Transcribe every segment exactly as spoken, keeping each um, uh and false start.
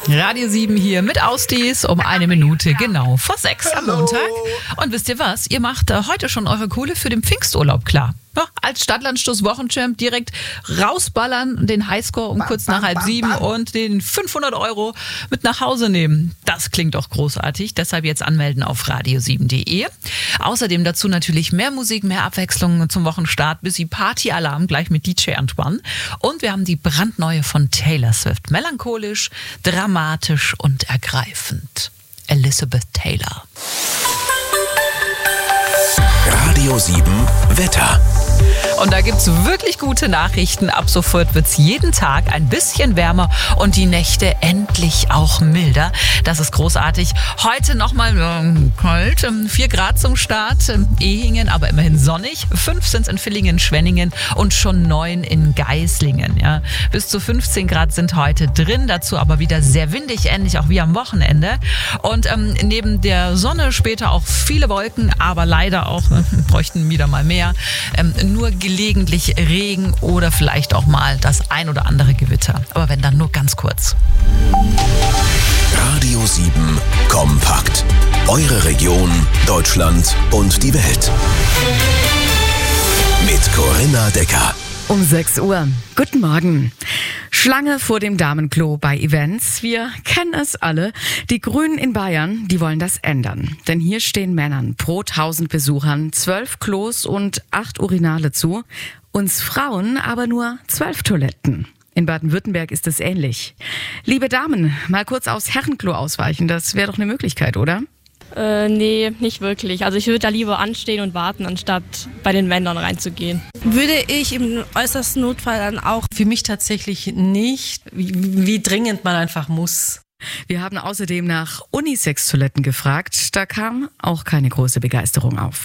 Radio sieben hier mit Ausdies um eine Minute genau vor sechs am Hallo. Montag. Und wisst ihr was? Ihr macht äh, heute schon eure Kohle für den Pfingsturlaub klar. Ja, als Stadtlandstoß Wochenchamp direkt rausballern, den Highscore um Bam, kurz bam, nach halb bam, sieben bam. und den fünfhundert Euro mit nach Hause nehmen. Das klingt doch großartig. Deshalb jetzt anmelden auf radio sieben punkt de. Außerdem dazu natürlich mehr Musik, mehr Abwechslung zum Wochenstart. Busy Party-Alarm gleich mit D J Antoine. Und wir haben die brandneue von Taylor Swift. Melancholisch, dramatisch und ergreifend. Elizabeth Taylor. Radio sieben Wetter. Und da gibt's wirklich gute Nachrichten. Ab sofort wird's jeden Tag ein bisschen wärmer und die Nächte endlich auch milder. Das ist großartig. Heute nochmal äh, kalt. vier Grad zum Start. Äh, Ehingen, aber immerhin sonnig. fünf sind's in Villingen, Schwenningen und schon neun in Geislingen. Ja. Bis zu fünfzehn Grad sind heute drin. Dazu aber wieder sehr windig, ähnlich auch wie am Wochenende. Und ähm, neben der Sonne später auch viele Wolken, aber leider auch, äh, bräuchten wieder mal mehr. Ähm, nur gelegentlich Regen oder vielleicht auch mal das ein oder andere Gewitter. Aber wenn dann nur ganz kurz. Radio sieben kompakt. Eure Region, Deutschland und die Welt. Mit Corinna Decker. Um sechs Uhr. Guten Morgen. Schlange vor dem Damenklo bei Events. Wir kennen es alle. Die Grünen in Bayern, die wollen das ändern. Denn hier stehen Männern pro tausend Besuchern zwölf Klos und acht Urinale zu. Uns Frauen aber nur zwölf Toiletten. In Baden-Württemberg ist es ähnlich. Liebe Damen, mal kurz aufs Herrenklo ausweichen. Das wäre doch eine Möglichkeit, oder? Äh, nee, nicht wirklich. Also ich würde da lieber anstehen und warten, anstatt bei den Männern reinzugehen. Würde ich im äußersten Notfall dann auch. Für mich tatsächlich nicht, wie, wie dringend man einfach muss. Wir haben außerdem nach Unisex-Toiletten gefragt. Da kam auch keine große Begeisterung auf.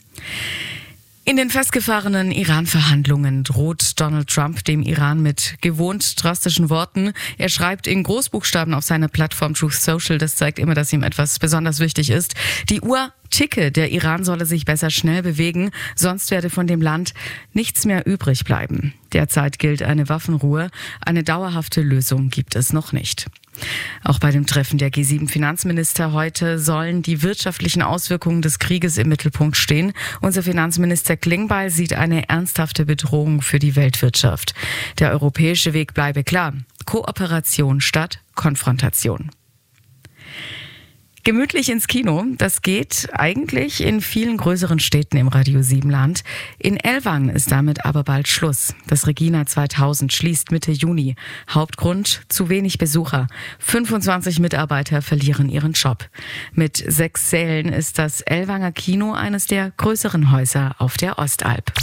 In den festgefahrenen Iran-Verhandlungen droht Donald Trump dem Iran mit gewohnt drastischen Worten. Er schreibt in Großbuchstaben auf seiner Plattform Truth Social, das zeigt immer, dass ihm etwas besonders wichtig ist. Die Uhr ticke, der Iran solle sich besser schnell bewegen, sonst werde von dem Land nichts mehr übrig bleiben. Derzeit gilt eine Waffenruhe, eine dauerhafte Lösung gibt es noch nicht. Auch bei dem Treffen der G sieben Finanzminister heute sollen die wirtschaftlichen Auswirkungen des Krieges im Mittelpunkt stehen. Unser Finanzminister Klingbeil sieht eine ernsthafte Bedrohung für die Weltwirtschaft. Der europäische Weg bleibe klar. Kooperation statt Konfrontation. Gemütlich ins Kino, das geht eigentlich in vielen größeren Städten im Radio sieben Land. In Ellwangen ist damit aber bald Schluss. Das Regina zweitausend schließt Mitte Juni. Hauptgrund: zu wenig Besucher. fünfundzwanzig Mitarbeiter verlieren ihren Job. Mit sechs Sälen ist das Ellwanger Kino eines der größeren Häuser auf der Ostalb.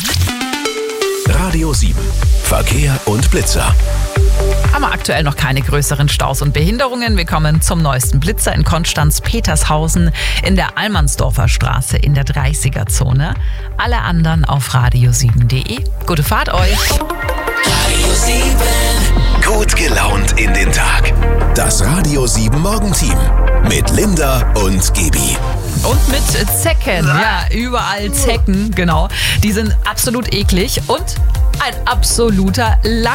Radio sieben. Verkehr und Blitzer. Aber aktuell noch keine größeren Staus und Behinderungen. Wir kommen zum neuesten Blitzer in Konstanz-Petershausen in der Almansdorfer Straße in der dreißiger-Zone. Alle anderen auf radio sieben punkt de. Gute Fahrt euch! Radio sieben. Gut gelaunt in den Tag. Das Radio sieben Morgenteam mit Linda und Gebi. Und mit Zecken. Ja, überall Zecken, genau. Die sind absolut eklig und ein absoluter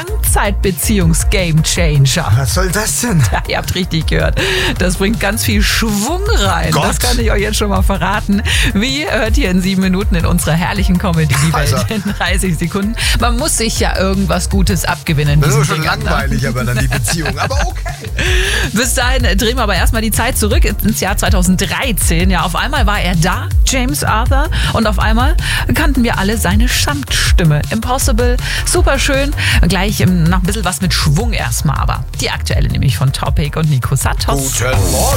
Langzeitbeziehungs-Game-Changer. Was soll das denn? Ja, ihr habt richtig gehört. Das bringt ganz viel Schwung rein. Gott. Das kann ich euch jetzt schon mal verraten. Wie hört ihr in sieben Minuten in unserer herrlichen Comedy die Welt Also. in dreißig Sekunden. Man muss sich ja irgendwas Gutes abgewinnen. Das ist diesen schon Dingern, ne? langweilig, aber dann die Beziehung. Aber okay. Bis dahin drehen wir aber erstmal die Zeit zurück ins Jahr zweitausenddreizehn. Ja, auf einmal war er da, James Arthur, und auf einmal kannten wir alle seine Schandstimme. Impossible, super schön. Gleich noch ein bisschen was mit Schwung erstmal, aber die aktuelle nämlich von Topic und Nico Santos. Guten Morgen.